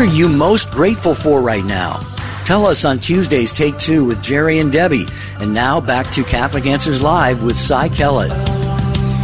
are you most grateful for right now? Tell us on Tuesdays Take Two with Jerry and Debbie. And now back to Catholic Answers Live with Cy Kellett.